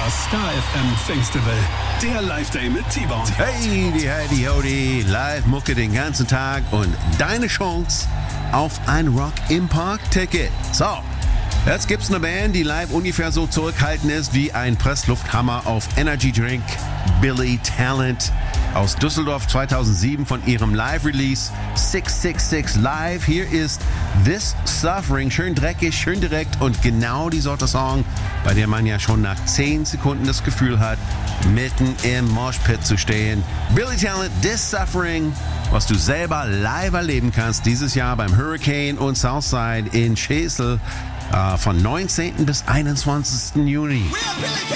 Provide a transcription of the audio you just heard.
Das Star FM Festival, der Live-Day mit T-Bone. Hey, howdy, Live-Mucke den ganzen Tag und deine Chance auf ein Rock im Park-Ticket. So, jetzt gibt's eine Band, die live ungefähr so zurückhaltend ist wie ein Presslufthammer auf Energy Drink. Billy Talent aus Düsseldorf 2007 von ihrem Live-Release 666 Live. Hier ist This Suffering. Schön dreckig, schön direkt und genau die Sorte Song, bei der man ja schon nach 10 Sekunden das Gefühl hat, mitten im Moshpit zu stehen. Billy Talent, This Suffering, was du selber live erleben kannst dieses Jahr beim Hurricane und Southside in Schesel von 19. bis 21. Juni. We are Billy